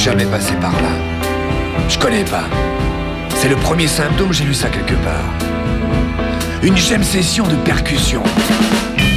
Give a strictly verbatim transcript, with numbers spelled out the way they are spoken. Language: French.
jamais passé par là. Je connais pas. C'est le premier symptôme, j'ai lu ça quelque part. Une gemme session de percussion.